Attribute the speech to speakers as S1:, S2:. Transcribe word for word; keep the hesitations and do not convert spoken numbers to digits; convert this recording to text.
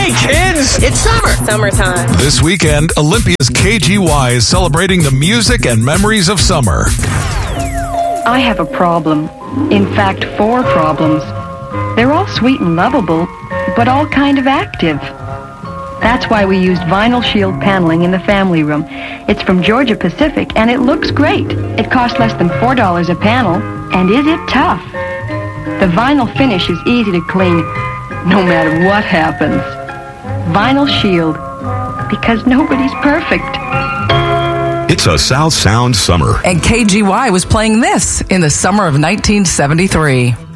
S1: Hey, kids! It's summer.
S2: Summertime.
S3: This weekend, Olympia's K G Y is celebrating the music and memories of summer.
S4: I have a problem. In fact, four problems. They're all sweet and lovable, but all kind of active. That's why we used Vinyl Shield paneling in the family room. It's from Georgia Pacific, and it looks great. It costs less than four dollars a panel, and is it tough? The vinyl finish is easy to clean, no matter what happens. Vinyl Shield, because nobody's perfect.
S5: It's a South Sound summer.
S6: And K G Y was playing this in the summer of nineteen seventy-three.